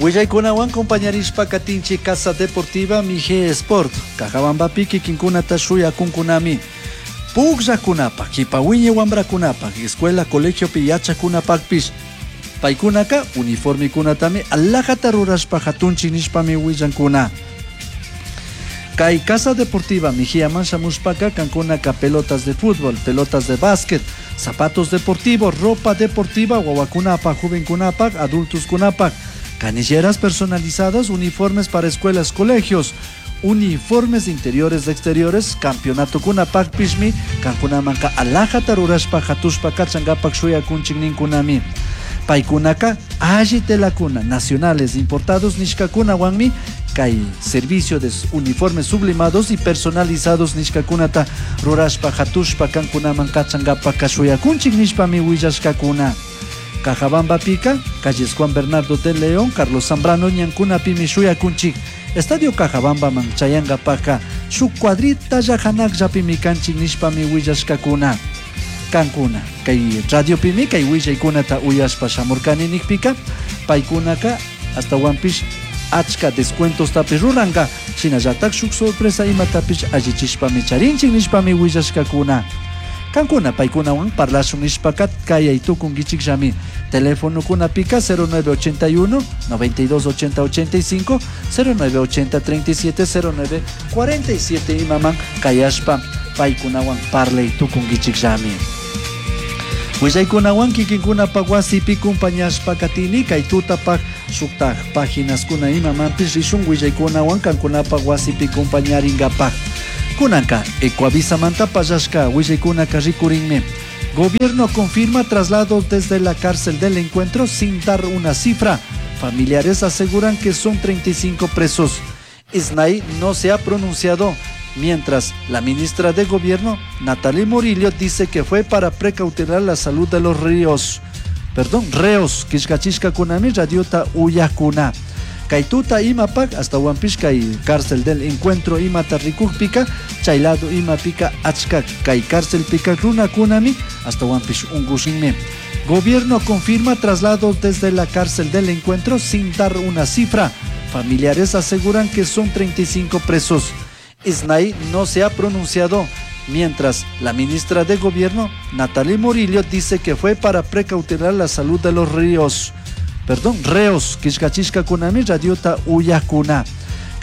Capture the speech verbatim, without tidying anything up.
Willaykunawan compañerispa katinchi Casa Deportiva Mije Sport Cajabambapi kikinkunata shuyakunkunami Pugllakunapak kipawiñe wambrakunapak escuela colegio piyachakunapakpish paykunaka uniformikunatami allaqata rurashpa hatunchik nishpami willankuna. Kay Casa Deportiva Mijiaman shamushpaka kankunaka pelotas de fútbol, pelotas de básquet, zapatos deportivos, ropa deportiva, wawakunapak, jovenkunapak, adultuskunapak, canilleras personalizadas, uniformes para escuelas, colegios, uniformes de interiores de exteriores, campeonato kunapak pishmi, kankunamanka allaqata rurashpa hatushpa kachangapak shuyakunchik ninkunami. Paykunaka alli telakuna nacionales importados nishkakunawanmi kay servicio de uniformes sublimados y personalizados nishkakunata rurashpa hatushpa kankunaman kachangapa kashuyakunchik nishpami willashkakuna. Cajabambapika, calles Juan Bernardo de León, Carlos Zambrano ñankunapimi shuyakunchik. Estadio Cajabamba manchayangapaka su cuadrita yahanak yapimi kanchik nishpami willashkakuna. Kankuna kay radio pimi kay willaykunata uyashpa shamurkani nikpika paykunaka hasta wampish achka descuentos tapi ruranka shinallatak shuk sorpresa imatapish allichishpami charinchik nishpami willashkakuna. Kankuna paykunawan parlashun nishpakat kayay tukunkichik llami teléfono kunapika cero nueve ochenta y uno noventa y dos ochenta ochenta y cinco cero nueve ochenta treinta y siete cero nueve cuarenta y siete imaman kayashpa paykunawan parlay tukunkichik llami. Willaykunawan kikinkunapak wasipi kumpañashpa katini kay tutapak suktaj páginas kuna imamanpish rishun willaykunawan kankunapak wasipi kumpañaringapak. Kunanka Ecuavisamanta pallashka willaykunaka rikurinmi. Gobierno confirma traslados desde la cárcel del encuentro sin dar una cifra. Familiares aseguran que son treinta y cinco presos. SNAI no se ha pronunciado. Mientras, la ministra de Gobierno, Natalia Murillo, dice que fue para precautelar la salud de los ríos. Perdón, reos, Kishkachishka Kunami, Radiota Uyakuna. Kaituta Imapak, hasta Wampishka y cárcel del encuentro Imata Rikukpika, Chailado Imapika Achka, Kai cárcel Pika Runa Kunami, hasta Wampish Ungushinme. Gobierno confirma traslados desde la cárcel del encuentro sin dar una cifra. Familiares aseguran que son treinta y cinco presos. SNAI no se ha pronunciado, mientras la ministra de Gobierno, Natalia Murillo, dice que fue para precautelar la salud de los ríos. Perdón, reos, Kishkachishka Kunami, Radiota Uyakuna.